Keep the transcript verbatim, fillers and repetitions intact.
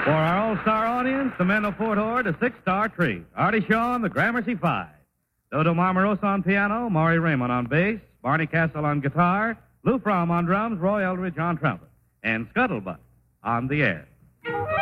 For our all-star audience, the men of Fort Ord, a six-star tree. Artie Shaw and the Gramercy Five. Dodo Marmarosa on piano, Maury Raymond on bass, Barney Castle on guitar, Lou Fromm on drums, Roy Eldridge on trumpet, and Scuttlebutt on the air.